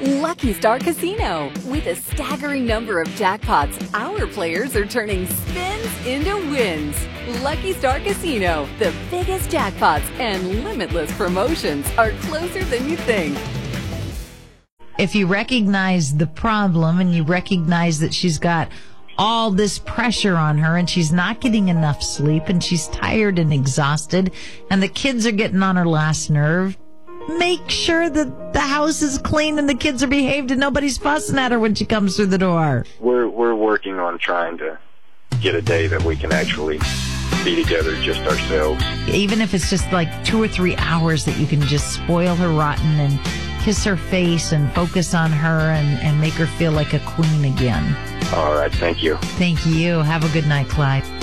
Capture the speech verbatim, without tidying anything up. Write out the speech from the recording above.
Lucky Star Casino. With a staggering number of jackpots, our players are turning spins into wins. Lucky Star Casino, the biggest jackpots and limitless promotions are closer than you think. If you recognize the problem and you recognize that she's got all this pressure on her and she's not getting enough sleep and she's tired and exhausted and the kids are getting on her last nerve, make sure that the house is clean and the kids are behaved and nobody's fussing at her when she comes through the door. We're we're working on trying to get a day that we can actually be together just ourselves. Even if it's just like two or three hours that you can just spoil her rotten and kiss her face and focus on her and, and make her feel like a queen again. All right, thank you. Thank you. Have a good night, Clyde.